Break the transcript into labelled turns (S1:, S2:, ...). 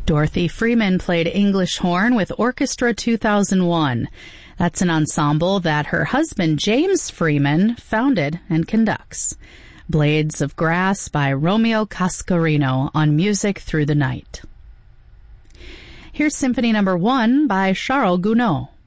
S1: Dorothy Freeman played English horn with Orchestra 2001. That's an ensemble that her husband, James Freeman, founded and conducts. Blades of Grass by Romeo Cascarino on Music Through the Night. Here's Symphony No. 1 by Charles Gounod.